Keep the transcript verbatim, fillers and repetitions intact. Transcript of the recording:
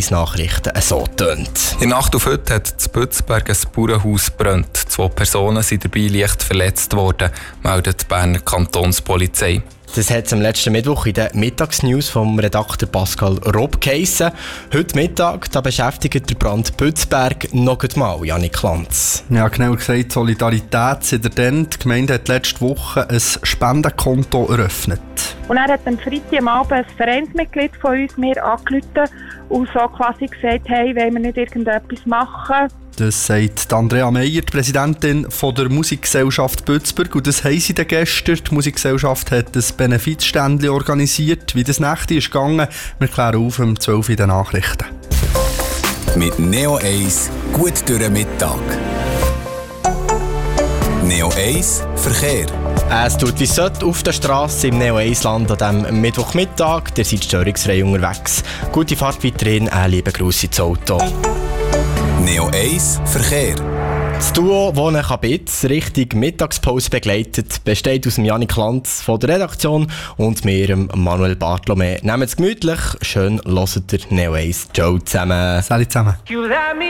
eins Nachrichten so tönt. In der Nacht auf heute hat in Bützberg ein Bauernhaus gebrannt. Zwei Personen sind dabei leicht verletzt worden, meldet die Berner Kantonspolizei. Das hat es am letzten Mittwoch in den Mittagsnews vom Redakteur Pascal Rob geheissen. Heute Mittag da beschäftigt der Brand Bützberg noch einmal Janik Lanz. Ja, genau gesagt, Solidarität sind dann. Die Gemeinde hat letzte Woche ein Spendenkonto eröffnet. Und er hat am Freitag am Abend ein Vereinsmitglied von uns mir angerufen und so quasi gesagt, hey, wollen wir nicht irgendetwas machen? Das sagt Andrea Meyer, die Präsidentin von der Musikgesellschaft Bützberg. Und das haben sie dann gestern. Die Musikgesellschaft hat ein Benefizständchen organisiert. Wie das Nächte ist gegangen, wir klären auf um zwölf Uhr in den Nachrichten. Mit Neo eins gut durch den Mittag. Neo eins Verkehr. Es tut wie sollte auf der Straße im Neo eins Land an diesem Mittwochmittag. Ihr seid störungsfrei unterwegs. Gute Fahrt weiterhin, äh, liebe Grüße ins Auto. Neo eins Verkehr. Das Duo «Wohnen kann Bitz» Richtung Mittagspause begleitet, besteht aus dem Janik Lanz von der Redaktion und mir, Manuel Bartolomä. Nehmt es gemütlich, schön hört ihr Neo eins. Ciao zusammen. Salut zusammen.